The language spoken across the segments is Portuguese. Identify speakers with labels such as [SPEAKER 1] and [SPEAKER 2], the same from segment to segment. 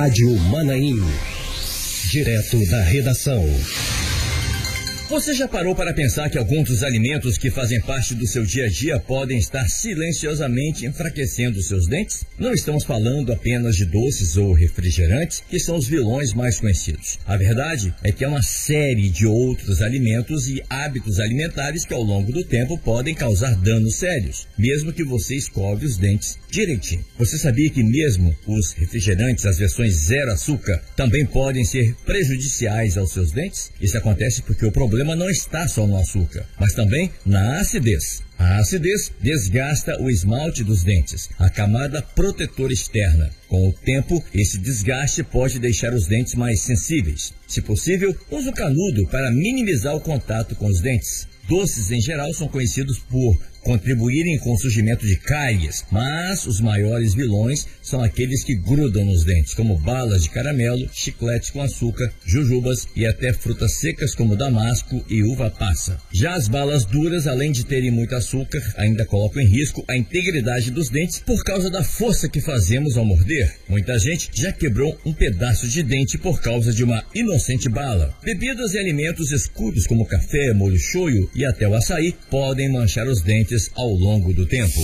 [SPEAKER 1] Rádio Manaim. Direto da redação.
[SPEAKER 2] Você já parou para pensar que alguns dos alimentos que fazem parte do seu dia a dia podem estar silenciosamente enfraquecendo seus dentes? Não estamos falando apenas de doces ou refrigerantes, que são os vilões mais conhecidos. A verdade é que há uma série de outros alimentos e hábitos alimentares que ao longo do tempo podem causar danos sérios, mesmo que você escove os dentes direitinho. Você sabia que mesmo os refrigerantes, as versões zero açúcar, também podem ser prejudiciais aos seus dentes? Isso acontece porque o problema não está só no açúcar, mas também na acidez. A acidez desgasta o esmalte dos dentes, a camada protetora externa. Com o tempo, esse desgaste pode deixar os dentes mais sensíveis. Se possível, use o canudo para minimizar o contato com os dentes. Doces, em geral, são conhecidos por contribuírem com o surgimento de cáries, mas os maiores vilões são aqueles que grudam nos dentes, como balas de caramelo, chicletes com açúcar, jujubas e até frutas secas como damasco e uva passa. Já as balas duras, além de terem muito açúcar, ainda colocam em risco a integridade dos dentes por causa da força que fazemos ao morder. Muita gente já quebrou um pedaço de dente por causa de uma inocente bala. Bebidas e alimentos escuros como café, molho shoyu e até o açaí podem manchar os dentes ao longo do tempo.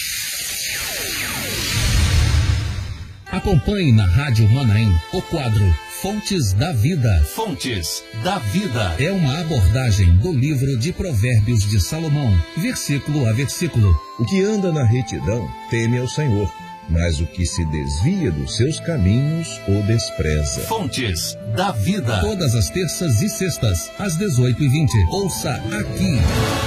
[SPEAKER 3] Acompanhe na Rádio Manaim o quadro Fontes da Vida.
[SPEAKER 4] Fontes da Vida
[SPEAKER 3] é uma abordagem do livro de Provérbios de Salomão, versículo a versículo.
[SPEAKER 5] O que anda na retidão teme ao Senhor, mas o que se desvia dos seus caminhos o despreza.
[SPEAKER 4] Fontes da Vida.
[SPEAKER 3] Todas as terças e sextas, às 18h20. Ouça aqui.